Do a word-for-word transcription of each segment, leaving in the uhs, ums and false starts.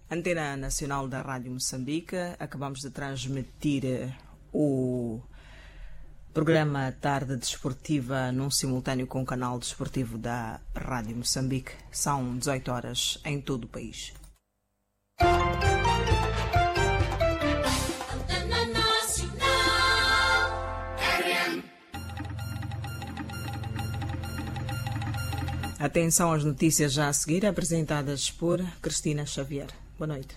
Antena Nacional da Rádio Moçambique. Acabamos de transmitir o programa Tarde Desportiva num simultâneo com o canal desportivo da Rádio Moçambique. São dezoito horas em todo o país. Atenção às notícias já a seguir, apresentadas por Cristina Xavier. Boa noite.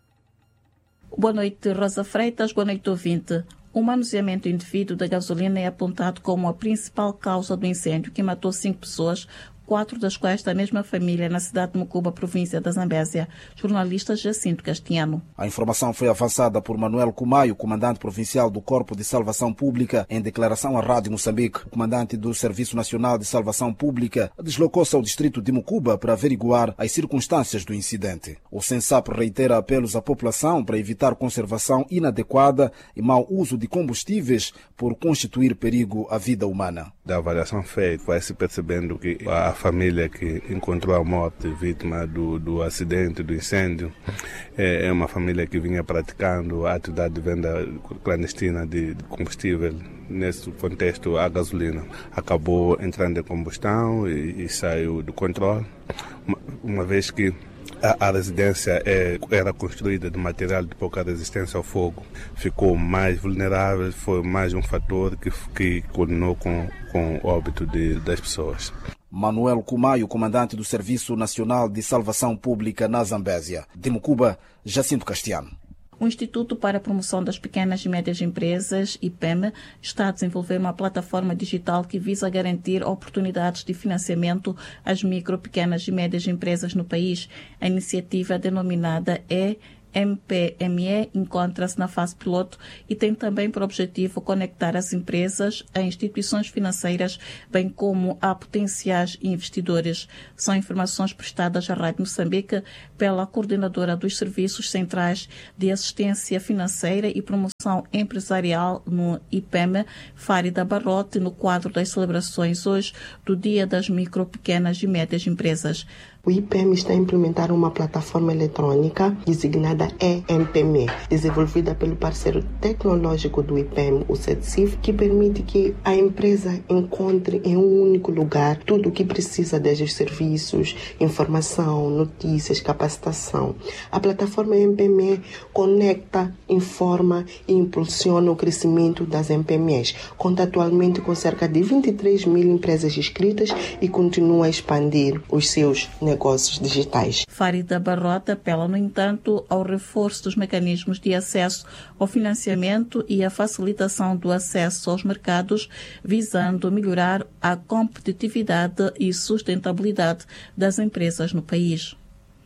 Boa noite, Rosa Freitas. Boa noite, ouvinte. O manuseamento indevido da gasolina é apontado como a principal causa do incêndio que matou cinco pessoas, quatro das quais da mesma família, na cidade de Mucuba, província da Zambésia. Jornalista Jacinto Castiano. A informação foi avançada por Manuel Kumayo, comandante provincial do Corpo de Salvação Pública, em declaração à Rádio Moçambique. O comandante do Serviço Nacional de Salvação Pública deslocou-se ao distrito de Mucuba para averiguar as circunstâncias do incidente. O SENSAP reitera apelos à população para evitar conservação inadequada e mau uso de combustíveis por constituir perigo à vida humana. Da avaliação feita, vai-se percebendo que a família que encontrou a morte vítima do, do acidente, do incêndio, é, é uma família que vinha praticando a atividade de venda clandestina de, de combustível. Nesse contexto, a gasolina acabou entrando em combustão e, e saiu do controle, uma, uma vez que a, a residência é, era construída de material de pouca resistência ao fogo. Ficou mais vulnerável, foi mais um fator que, que culminou com, com o óbito de, das pessoas. Manuel Kumayo, comandante do Serviço Nacional de Salvação Pública na Zambésia. De Mucuba, Jacinto Castiano. O Instituto para a Promoção das Pequenas e Médias Empresas, I P E M, está a desenvolver uma plataforma digital que visa garantir oportunidades de financiamento às micro, pequenas e médias empresas no país. A iniciativa, denominada E M P M E, encontra-se na fase piloto e tem também por objetivo conectar as empresas a instituições financeiras, bem como a potenciais investidores. São informações prestadas à Rádio Moçambique pela coordenadora dos Serviços Centrais de Assistência Financeira e Promoção Empresarial no I P E M, Fárida Barrote, no quadro das celebrações hoje do Dia das Micro, Pequenas e Médias Empresas. O I P E M está a implementar uma plataforma eletrônica designada E M P M E, desenvolvida pelo parceiro tecnológico do I P E M, o CEDSIF, que permite que a empresa encontre em um único lugar tudo o que precisa, desde os serviços, informação, notícias, capacitação. A plataforma E M P M E conecta, informa e impulsiona o crescimento das M P M Es. Conta atualmente com cerca de vinte e três mil empresas inscritas e continua a expandir os seus negócios. negócios digitais. Fárida Barrota apela, no entanto, ao reforço dos mecanismos de acesso ao financiamento e à facilitação do acesso aos mercados, visando melhorar a competitividade e sustentabilidade das empresas no país.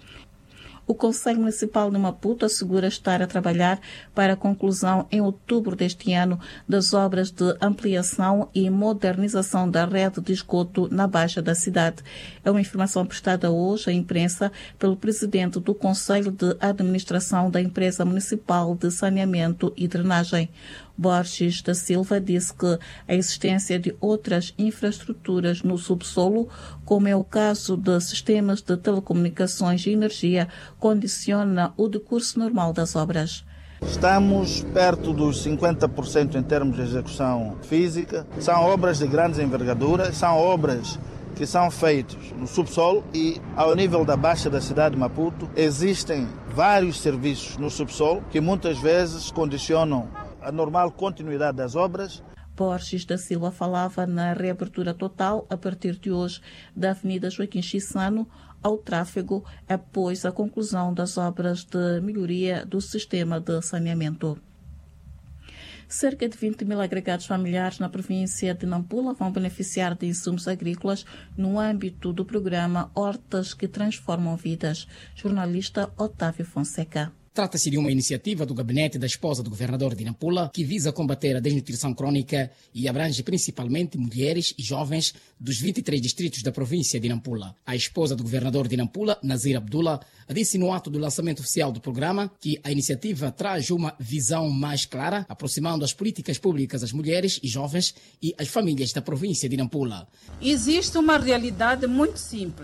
O Conselho Municipal de Maputo assegura estar a trabalhar para a conclusão em outubro deste ano das obras de ampliação e modernização da rede de esgoto na Baixa da cidade. É uma informação prestada hoje à imprensa pelo presidente do Conselho de Administração da Empresa Municipal de Saneamento e Drenagem. Borges da Silva disse que a existência de outras infraestruturas no subsolo, como é o caso de sistemas de telecomunicações e energia, condiciona o decurso normal das obras. Estamos perto dos cinquenta por cento em termos de execução física. São obras de grandes envergaduras, são obras que são feitos no subsolo e, ao nível da Baixa da cidade de Maputo, existem vários serviços no subsolo que muitas vezes condicionam a normal continuidade das obras. Borges da Silva falava na reabertura total, a partir de hoje, da Avenida Joaquim Chissano ao tráfego, após a conclusão das obras de melhoria do sistema de saneamento. Cerca de vinte mil agregados familiares na província de Nampula vão beneficiar de insumos agrícolas no âmbito do programa Hortas que Transformam Vidas. Jornalista Otávio Fonseca. Trata-se de uma iniciativa do gabinete da esposa do governador de Nampula que visa combater a desnutrição crônica e abrange principalmente mulheres e jovens dos vinte e três distritos da província de Nampula. A esposa do governador de Nampula, Nazir Abdullah, disse no ato do lançamento oficial do programa que a iniciativa traz uma visão mais clara, aproximando as políticas públicas às mulheres e jovens e às famílias da província de Nampula. Existe uma realidade muito simples.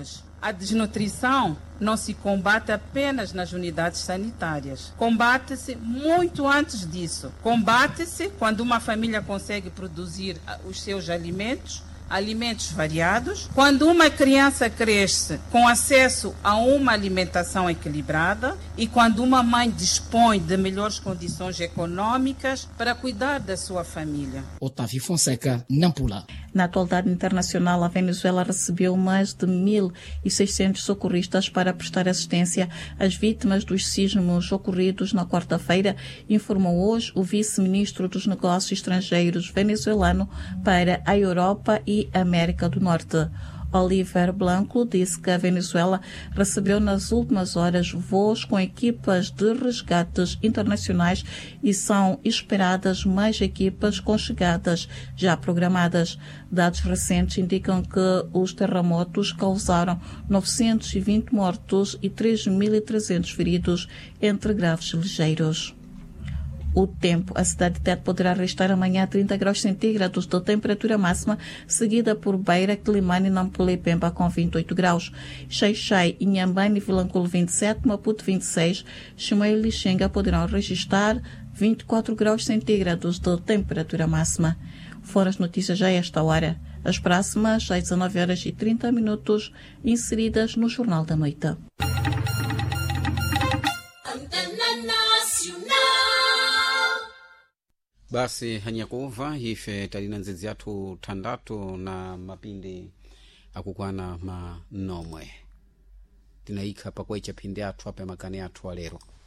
A desnutrição não se combate apenas nas unidades sanitárias. Combate-se muito antes disso. Combate-se quando uma família consegue produzir os seus alimentos, alimentos variados. Quando uma criança cresce com acesso a uma alimentação equilibrada e quando uma mãe dispõe de melhores condições econômicas para cuidar da sua família. Otávio Fonseca, Nampula. Na atualidade internacional, a Venezuela recebeu mais de mil e seiscentos socorristas para prestar assistência às vítimas dos sismos ocorridos na quarta-feira, informou hoje o vice-ministro dos Negócios Estrangeiros venezuelano para a Europa e América do Norte. Oliver Blanco disse que a Venezuela recebeu nas últimas horas voos com equipas de resgates internacionais e são esperadas mais equipas com chegadas já programadas. Dados recentes indicam que os terremotos causaram novecentos e vinte mortos e três mil e trezentos feridos, entre graves e ligeiros. O tempo. A cidade de Tete poderá registrar amanhã trinta graus centígrados de temperatura máxima, seguida por Beira, Quilimane, Nampula e Pemba com vinte e oito graus. Xai-Xai, Inhambane e Vilanculo vinte e sete, Maputo vinte e seis, Chimoio e Lixinga poderão registrar vinte e quatro graus centígrados de temperatura máxima. Foram as notícias já a esta hora. As próximas às dezanove horas e trinta minutos, inseridas no Jornal da Noite. Basi hanyakuva ife talina nzidzi yathu thandatu na mapindi akukwana manomwe tinayikha pakwecha phindi athu apa makani athu alero.